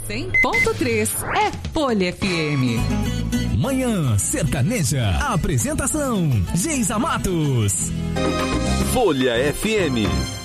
100.3 é Folha FM. Manhã Sertaneja. Apresentação: Geisa Matos. Folha FM.